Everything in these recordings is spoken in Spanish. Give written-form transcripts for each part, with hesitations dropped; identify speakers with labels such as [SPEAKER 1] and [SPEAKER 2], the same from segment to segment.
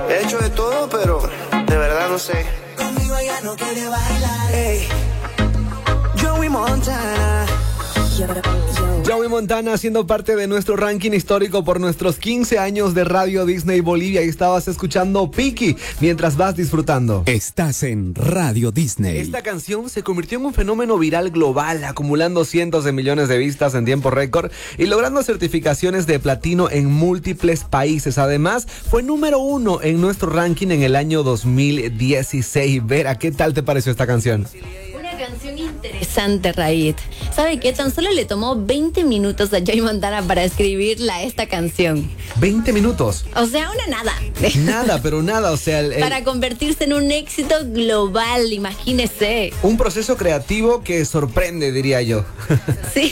[SPEAKER 1] He hecho de todo, pero de verdad no sé.
[SPEAKER 2] Conmigo ella no quiere bailar. Hey, Joey Montana.
[SPEAKER 3] Joey Montana siendo parte de nuestro ranking histórico por nuestros 15 años de Radio Disney Bolivia, y estabas escuchando Piki mientras vas disfrutando.
[SPEAKER 4] Estás en Radio Disney.
[SPEAKER 3] Esta canción se convirtió en un fenómeno viral global, acumulando cientos de millones de vistas en tiempo récord y logrando certificaciones de platino en múltiples países. Además, fue número 1 en nuestro ranking en el año 2016. Vera, ¿qué tal te pareció esta canción?
[SPEAKER 5] Canción interesante, Raid. ¿Sabe qué? Tan solo le tomó 20 minutos a Joey Montana para escribirla esta canción.
[SPEAKER 3] 20 minutos.
[SPEAKER 5] O sea, una nada.
[SPEAKER 3] Nada, pero nada, o sea...
[SPEAKER 5] Para convertirse en un éxito global, imagínese.
[SPEAKER 3] Un proceso creativo que sorprende, diría yo.
[SPEAKER 5] Sí,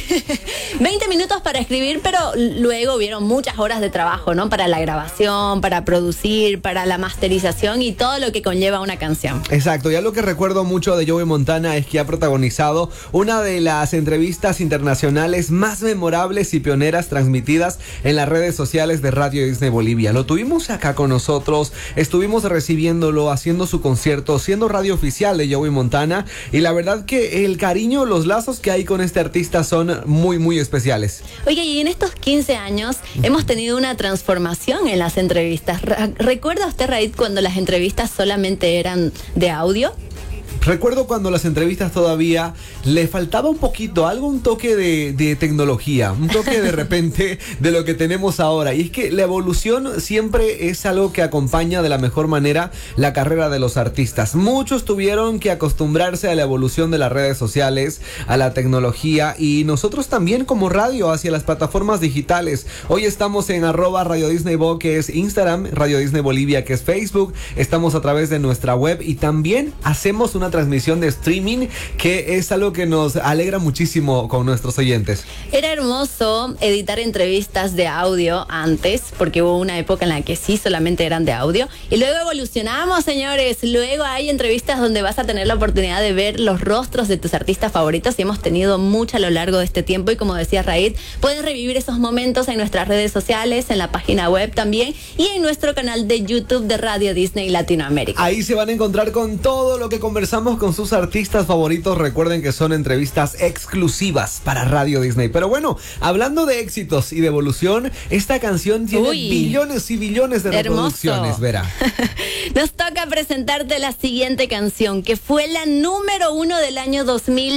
[SPEAKER 5] 20 minutos para escribir, pero luego hubieron muchas horas de trabajo, ¿no? Para la grabación, para producir, para la masterización y todo lo que conlleva una canción.
[SPEAKER 3] Exacto, ya lo que recuerdo mucho de Joey Montana es que ha protagonizado una de las entrevistas internacionales más memorables y pioneras transmitidas en las redes sociales de Radio Disney Bolivia. Lo tuvimos acá con nosotros, estuvimos recibiéndolo, haciendo su concierto, siendo radio oficial de Joey Montana, y la verdad que el cariño, los lazos que hay con este artista son muy, muy especiales.
[SPEAKER 5] Oye, y en estos 15 años hemos tenido una transformación en las entrevistas. ¿Recuerda usted, Raid, cuando las entrevistas solamente eran de audio?
[SPEAKER 3] Recuerdo cuando las entrevistas todavía le faltaba un poquito, un toque de tecnología, un toque de repente de lo que tenemos ahora. Y es que la evolución siempre es algo que acompaña de la mejor manera la carrera de los artistas. Muchos tuvieron que acostumbrarse a la evolución de las redes sociales, a la tecnología, y nosotros también como radio hacia las plataformas digitales. Hoy estamos en @Radio Disney Bo, que es Instagram, Radio Disney Bolivia, que es Facebook. Estamos a través de nuestra web y también hacemos una transmisión de streaming, que es algo que nos alegra muchísimo con nuestros oyentes.
[SPEAKER 5] Era hermoso editar entrevistas de audio antes, porque hubo una época en la que sí solamente eran de audio, y luego evolucionamos, señores. Luego hay entrevistas donde vas a tener la oportunidad de ver los rostros de tus artistas favoritos, y hemos tenido mucho a lo largo de este tiempo, y como decía Raid, pueden revivir esos momentos en nuestras redes sociales, en la página web también, y en nuestro canal de YouTube de Radio Disney Latinoamérica.
[SPEAKER 3] Ahí se van a encontrar con todo lo que conversamos con sus artistas favoritos. Recuerden que son entrevistas exclusivas para Radio Disney. Pero bueno, hablando de éxitos y de evolución, esta canción tiene billones y billones de reproducciones, Vera.
[SPEAKER 5] Nos toca presentarte la siguiente canción, que fue la número 1 del año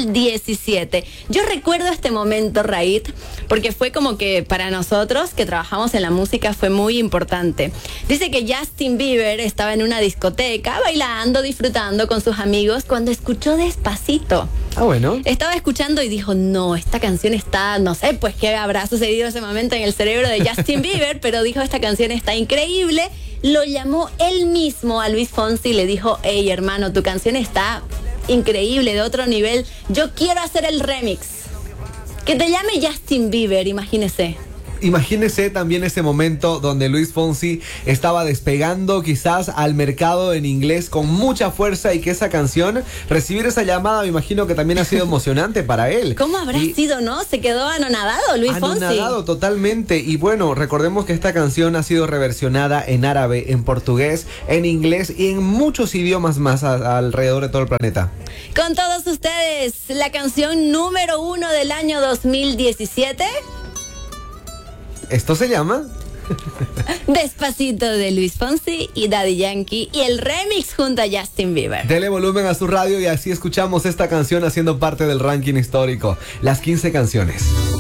[SPEAKER 5] 2017. Yo recuerdo este momento, Raid, porque fue como que para nosotros que trabajamos en la música fue muy importante. Dice que Justin Bieber estaba en una discoteca bailando, disfrutando con sus amigos, cuando escuchó Despacito.
[SPEAKER 3] Ah, bueno.
[SPEAKER 5] Estaba escuchando y dijo, no, esta canción está, no sé, pues qué habrá sucedido ese momento en el cerebro de Justin Bieber, pero dijo, esta canción está increíble. Lo llamó él mismo a Luis Fonsi y le dijo, hey, hermano, tu canción está increíble, de otro nivel, yo quiero hacer el remix. Que te llame Justin Bieber, imagínese.
[SPEAKER 3] Imagínese también ese momento donde Luis Fonsi estaba despegando quizás al mercado en inglés con mucha fuerza, y que esa canción, recibir esa llamada, me imagino que también ha sido emocionante para él.
[SPEAKER 5] ¿Cómo habrá sido, no? Se quedó anonadado Luis Fonsi.
[SPEAKER 3] Anonadado totalmente. Y bueno, recordemos que esta canción ha sido reversionada en árabe, en portugués, en inglés y en muchos idiomas más alrededor de todo el planeta.
[SPEAKER 5] Con todos ustedes, la canción número 1 del año 2017...
[SPEAKER 3] ¿Esto se llama?
[SPEAKER 5] Despacito, de Luis Fonsi y Daddy Yankee, y el remix junto a Justin Bieber.
[SPEAKER 3] Dele volumen a su radio y así escuchamos esta canción haciendo parte del ranking histórico. Las 15 canciones.